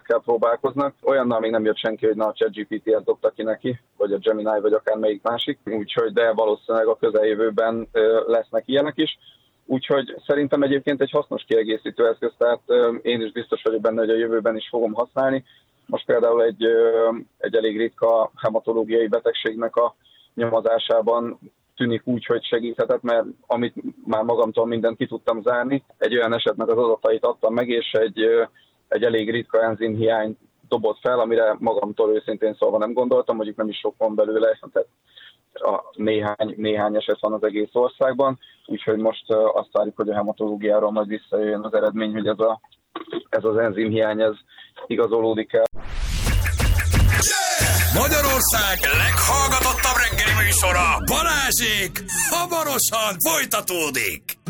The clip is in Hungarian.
gépekkel próbálkoznak. Olyannal még nem jött senki, hogy na a ChatGPT-et dobta ki neki, vagy a Gemini, vagy akármelyik másik. Úgyhogy de valószínűleg a közeljövőben lesznek ilyenek is. Úgyhogy szerintem egyébként egy hasznos kiegészítő eszköz, tehát én is biztos vagyok benne, hogy a jövőben is fogom használni. Most például egy elég ritka hematológiai betegségnek a nyomozásában tűnik úgy, hogy segíthetett, mert amit már magamtól mindent ki tudtam zárni, egy olyan esetnek az adatait adtam meg, és egy elég ritka enzimhiány dobott fel, amire magamtól őszintén szólva nem gondoltam, mondjuk nem is sok van belőle, tehát néhány eset van az egész országban, úgyhogy most azt várjuk, hogy a hematológiáról majd visszajöjjön az eredmény, hogy ez az enzimhiány ez igazolódik el. Magyarország leghallgatottabb reggeli műsora, Balázsék hamarosan folytatódik.